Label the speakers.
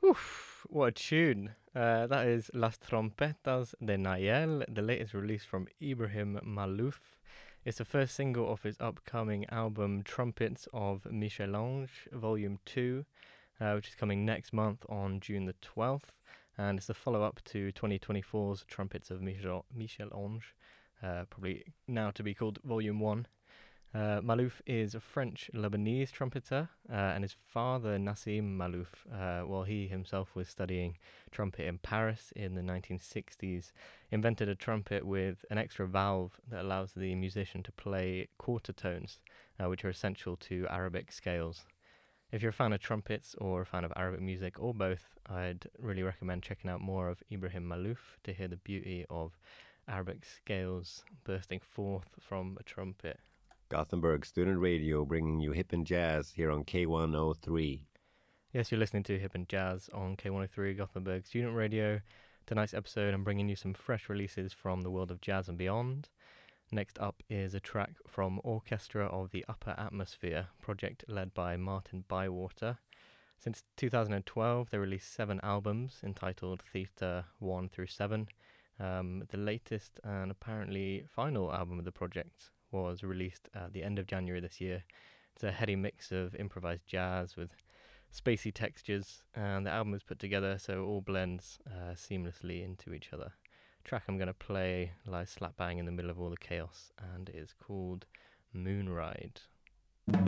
Speaker 1: Oof, what a tune. That is Las Trompetas de Nayel, the latest release from Ibrahim Malouf. It's the first single off his upcoming album Trumpets of Michel-Ange, Volume 2, which is coming next month on June the 12th. And it's a follow-up to 2024's Trumpets of Michel-Ange, probably now to be called Volume 1. Malouf is a French-Lebanese trumpeter, and his father, Nassim Malouf, while he himself was studying trumpet in Paris in the 1960s, invented a trumpet with an extra valve that allows the musician to play quarter tones, which are essential to Arabic scales. If you're a fan of trumpets or a fan of Arabic music, or both, I'd really recommend checking out more of Ibrahim Malouf to hear the beauty of Arabic scales bursting forth from a trumpet.
Speaker 2: Gothenburg Student Radio bringing you hip and jazz here on K103.
Speaker 1: Yes, you're listening to Hip and Jazz on K103 Gothenburg Student Radio. Tonight's episode, I'm bringing you some fresh releases from the world of jazz and beyond. Next up is a track from Orchestra of the Upper Atmosphere, project led by Martin Bywater. Since 2012, they released 7 albums entitled Theta 1 through 7. The latest and apparently final album of the project was released at the end of January this year. It's a heady mix of improvised jazz with spacey textures, and the album is put together so it all blends seamlessly into each other. The track I'm going to play lies slap bang in the middle of all the chaos and is called Moonride.